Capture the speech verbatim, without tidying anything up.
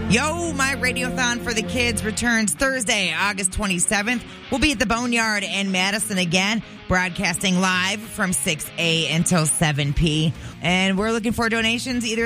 Yo, my Radiothon for the Kids returns Thursday, August twenty-seventh. We'll be at the Boneyard in Madison again, broadcasting live from six a until seven p. And we're looking for donations either